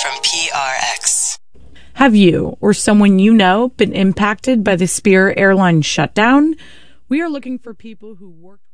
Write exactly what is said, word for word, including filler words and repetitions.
from P R X. Have you or someone you know been impacted by the Spirit Airlines shutdown? We are looking for people who worked